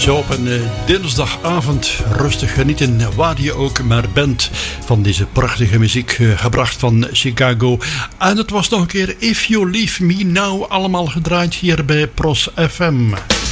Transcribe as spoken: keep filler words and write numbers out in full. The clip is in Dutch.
Zo op een uh, dinsdagavond rustig genieten waar je ook maar bent van deze prachtige muziek uh, gebracht van Chicago. En het was nog een keer If You Leave Me Now allemaal gedraaid hier bij Pros F M.